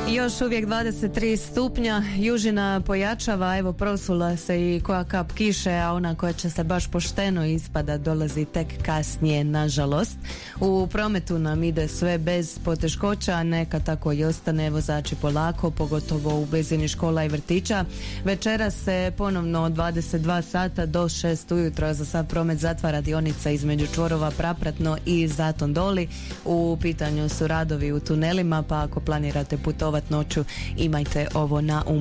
Još uvijek 23 stupnja, južina pojačava, evo prosula se i koja kap kiše, a ona koja će se baš pošteno ispada dolazi tek kasnije, nažalost. U prometu nam ide sve bez poteškoća, neka tako i ostane, vozači polako, pogotovo u blizini škola i vrtića. Večeras se ponovno od 22 sata do 6 ujutro za sav promet zatvara dionica između čvorova Prapratno i Zaton Doli. U pitanju su radovi u tunelima, pa ako planirate putovati noću imajte ovo na umu.